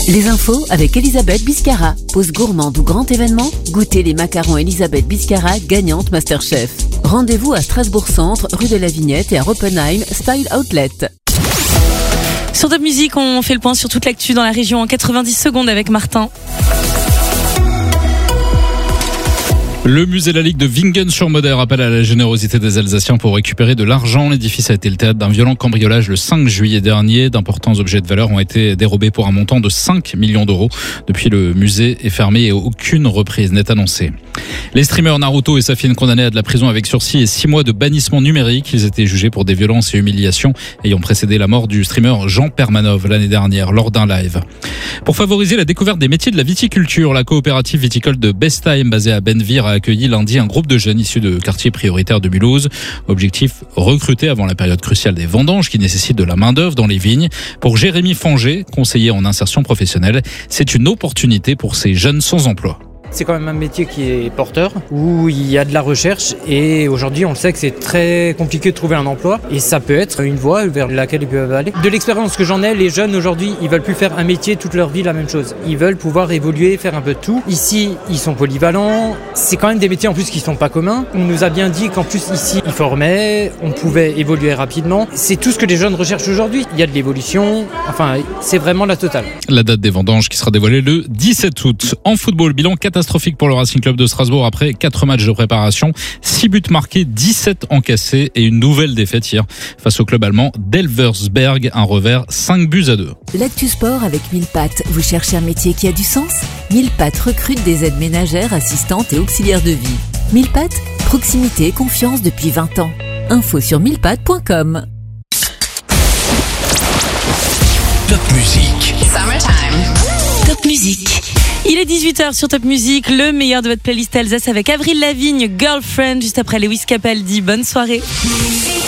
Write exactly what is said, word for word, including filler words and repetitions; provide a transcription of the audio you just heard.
Les infos avec Elisabeth Biscara. Pause gourmande ou grand événement, goûtez les macarons Elisabeth Biscara, gagnante Masterchef. Rendez-vous à Strasbourg Centre, rue de la Vignette et à Oppenheim, Style Outlet. Sur Top Music, on fait le point sur toute l'actu dans la région en quatre-vingt-dix secondes avec Martin. Le musée La Ligue de Wingen-sur-Moder appelle à la générosité des Alsaciens pour récupérer de l'argent. L'édifice a été le théâtre d'un violent cambriolage le cinq juillet dernier. D'importants objets de valeur ont été dérobés pour un montant de cinq millions d'euros. Depuis, le musée est fermé et aucune reprise n'est annoncée. Les streamers Naruto et Safine condamnés à de la prison avec sursis et six mois de bannissement numérique. Ils étaient jugés pour des violences et humiliations ayant précédé la mort du streamer Jean Permanov l'année dernière lors d'un live. Pour favoriser la découverte des métiers de la viticulture, la coopérative viticole de Bestheim, basée à Benvir, a accueilli lundi un groupe de jeunes issus de quartiers prioritaires de Mulhouse. Objectif, recruter avant la période cruciale des vendanges qui nécessite de la main-d'œuvre dans les vignes. Pour Jérémy Fanger, conseiller en insertion professionnelle, c'est une opportunité pour ces jeunes sans emploi. C'est quand même un métier qui est porteur, où il y a de la recherche et aujourd'hui on le sait que c'est très compliqué de trouver un emploi et ça peut être une voie vers laquelle ils peuvent aller. De l'expérience que j'en ai, les jeunes aujourd'hui ils veulent plus faire un métier toute leur vie la même chose. Ils veulent pouvoir évoluer, faire un peu de tout. Ici ils sont polyvalents, c'est quand même des métiers en plus qui sont pas communs. On nous a bien dit qu'en plus ici ils formaient, on pouvait évoluer rapidement. C'est tout ce que les jeunes recherchent aujourd'hui. Il y a de l'évolution, enfin c'est vraiment la totale. La date des vendanges qui sera dévoilée le dix-sept août. En football, bilan catastrophique. Catastrophique pour le Racing Club de Strasbourg après quatre matchs de préparation, six buts marqués, dix-sept encaissés et une nouvelle défaite hier face au club allemand d'Elversberg, un revers cinq buts à deux. L'actu sport avec mille pattes. Vous cherchez un métier qui a du sens ? mille pattes recrute des aides ménagères, assistantes et auxiliaires de vie. mille pattes, proximité et confiance depuis vingt ans. Info sur mille pattes point com. Top Music. Summertime. Top Music. Il est dix-huit heures sur Top Music, le meilleur de votre playlist Alsace avec Avril Lavigne, Girlfriend, juste après Lewis Capaldi. Bonne soirée.